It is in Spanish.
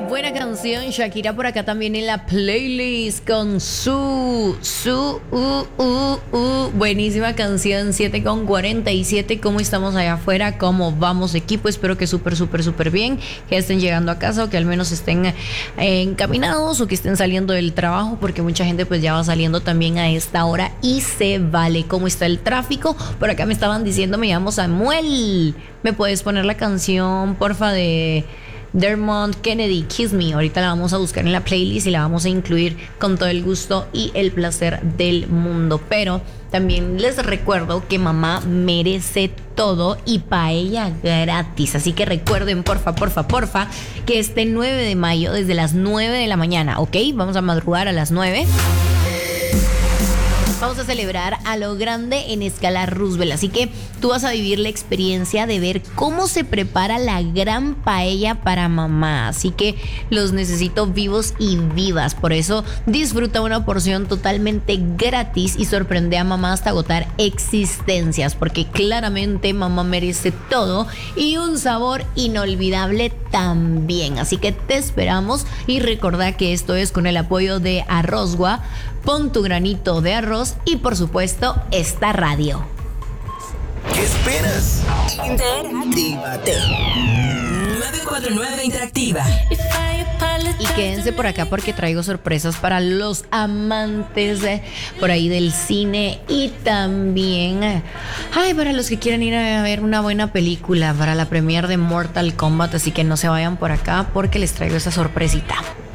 Buena canción, Shakira por acá también en la playlist con buenísima canción, 7:47. ¿Cómo estamos allá afuera? ¿Cómo vamos, equipo? Espero que súper bien, que estén llegando a casa o que al menos estén encaminados o que estén saliendo del trabajo, porque mucha gente pues ya va saliendo también a esta hora y se vale. ¿Cómo está el tráfico? Por acá me estaban diciendo, me llamo Samuel, ¿me puedes poner la canción, porfa, de Dermot Kennedy, Kiss Me? Ahorita la vamos a buscar en la playlist y la vamos a incluir con todo el gusto y el placer del mundo. Pero también les recuerdo que mamá merece todo y paella gratis. Así que recuerden, porfa, que este 9 de mayo desde las 9 de la mañana, ¿ok? Vamos a madrugar a las 9. Vamos a celebrar a lo grande en Escala Roosevelt. Así que tú vas a vivir la experiencia de ver cómo se prepara la gran paella para mamá. Así que los necesito vivos y vivas. Por eso disfruta una porción totalmente gratis y sorprende a mamá hasta agotar existencias. Porque claramente mamá merece todo y un sabor inolvidable también. Así que te esperamos y recordá que esto es con el apoyo de Arrozgua. Pon tu granito de arroz y por supuesto esta radio. ¿Qué esperas? Interactívate. 949 Interactiva. Y quédense por acá porque traigo sorpresas para los amantes por ahí del cine y también para los que quieren ir a ver una buena película para la premiere de Mortal Kombat. Así que no se vayan por acá porque les traigo esa sorpresita.